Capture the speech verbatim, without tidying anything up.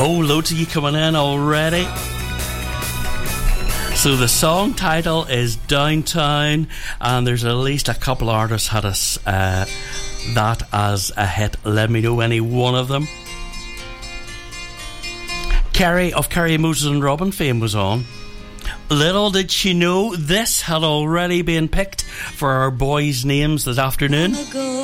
Oh, loads of you coming in already. So the song title is Downtown, and there's at least a couple of artists had us uh, that as a hit. Let me know any one of them. Kerry of Kerry Moses and Robin fame was on. Little did she know this had already been picked for our boys' names this afternoon.